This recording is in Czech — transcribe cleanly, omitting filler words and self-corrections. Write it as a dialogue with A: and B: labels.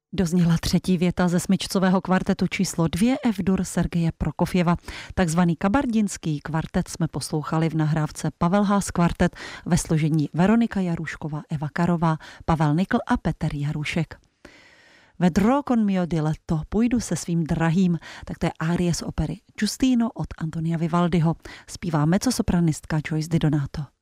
A: Dozněla třetí věta ze smyčcového kvartetu číslo 2 F-dur Sergeje Prokofjeva. Takzvaný kabardinský kvartet jsme poslouchali v nahrávce Pavel Haas kvartet ve složení Veronika Jarušková, Eva Karová, Pavel Nikl a Petr Jarušek. Vedrò con mio diletto, půjdu se svým drahým, tak to je árie z opery Giustino od Antonia Vivaldiho. Zpívá mezzosopranistka Joyce Di Donato.